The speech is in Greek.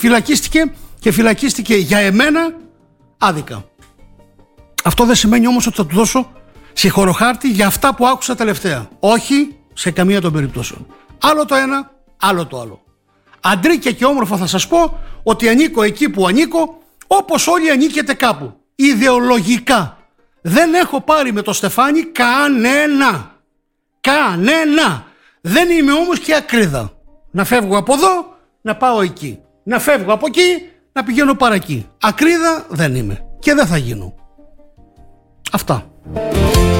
φυλακίστηκε για εμένα άδικα. Αυτό δεν σημαίνει όμως ότι θα του δώσω συγχωροχάρτη για αυτά που άκουσα τελευταία. Όχι, σε καμία των περιπτώσεων. Άλλο το ένα, άλλο το άλλο. Αντρίκια και όμορφα θα σας πω ότι ανήκω εκεί που ανήκω, όπως όλοι ανήκετε κάπου. Ιδεολογικά. Δεν έχω πάρει με το Στεφάνι κανένα. Δεν είμαι όμως και ακρίδα. Να φεύγω από εδώ, να πάω εκεί. Να φεύγω από εκεί, να πηγαίνω παρακεί. Ακρίδα δεν είμαι και δεν θα γίνω. Αυτά.